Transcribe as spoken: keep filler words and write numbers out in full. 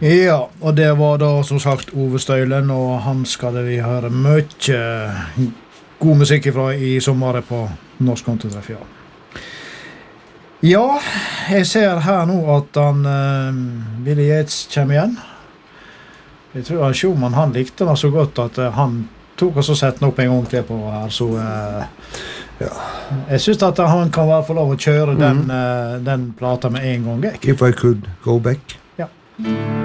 Ja, og det var da som sagt Ove Støylen, og han skal vi høre mye god musikk ifra i sommer på Norsk Countrytreff, ja. Ja, jeg ser her nå at han, uh, Billy Yates kommer igjen. Jeg tror han Schumann, han likte det så godt at uh, han tok oss og sette den opp en gang til på her, så uh, ja. Jeg synes at han kan være få lov å kjøre mm. den, uh, den plata med en gang. If I could go back. Ja.